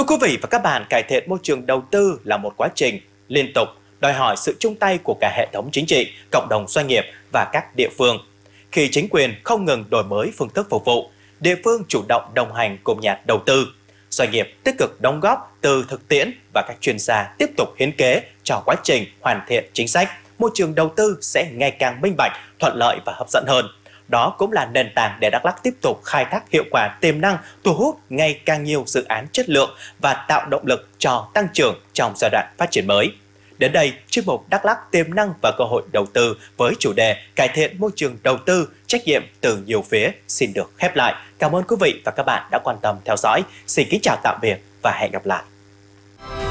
Thưa quý vị và các bạn, cải thiện môi trường đầu tư là một quá trình liên tục, đòi hỏi sự chung tay của cả hệ thống chính trị, cộng đồng doanh nghiệp và các địa phương. Khi chính quyền không ngừng đổi mới phương thức phục vụ, địa phương chủ động đồng hành cùng nhà đầu tư, doanh nghiệp tích cực đóng góp từ thực tiễn và các chuyên gia tiếp tục hiến kế cho quá trình hoàn thiện chính sách, môi trường đầu tư sẽ ngày càng minh bạch, thuận lợi và hấp dẫn hơn. Đó cũng là nền tảng để Đắk Lắk tiếp tục khai thác hiệu quả tiềm năng, thu hút ngày càng nhiều dự án chất lượng và tạo động lực cho tăng trưởng trong giai đoạn phát triển mới. Đến đây, chuyên mục Đắk Lắk tiềm năng và cơ hội đầu tư với chủ đề cải thiện môi trường đầu tư, trách nhiệm từ nhiều phía xin được khép lại. Cảm ơn quý vị và các bạn đã quan tâm theo dõi. Xin kính chào tạm biệt và hẹn gặp lại.